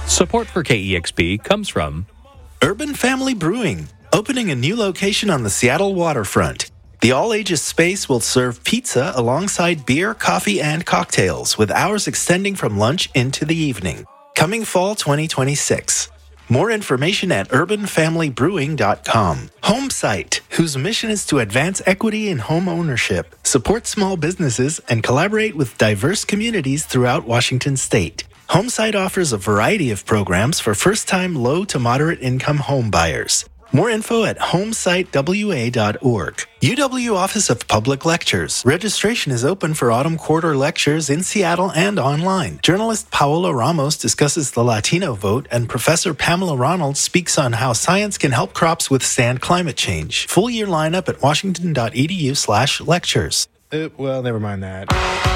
Support for KEXP comes from Urban Family Brewing, opening a new location on the Seattle waterfront. The all-ages space will serve pizza alongside beer, coffee, and cocktails, with hours extending from lunch into the evening. Coming fall 2026. More information at urbanfamilybrewing.com. Homesite, whose mission is to advance equity in home ownership, support small businesses, and collaborate with diverse communities throughout Washington state. Homesite offers a variety of programs for first-time low to moderate income home buyers. More info at homesitewa.org. UW Office of Public Lectures. Registration is open for autumn quarter lectures in Seattle and online. Journalist Paola Ramos discusses the Latino vote, and Professor Pamela Ronald speaks on how science can help crops withstand climate change. Full year lineup at washington.edu/lectures. Well, never mind that.